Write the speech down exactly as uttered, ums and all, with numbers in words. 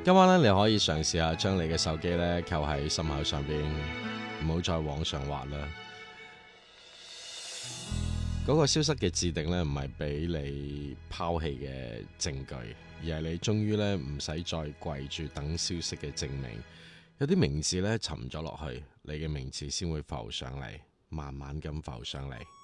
今晚咧，你可以嘗試下將你嘅手機咧扣喺心口上邊，唔好再往上滑啦。嗰、個消失嘅置頂咧，唔係俾你拋棄嘅證據，而係你終於咧唔使再跪住等消息嘅證明。有啲名字咧沉咗落去，你嘅名字先會浮上嚟，慢慢咁浮上嚟。